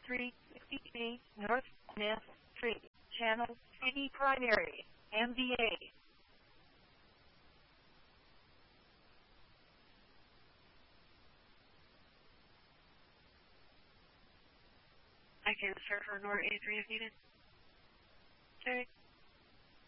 368 North Smith Street, Channel City Primary, MDA. I can serve for Nora A3 if needed. Okay.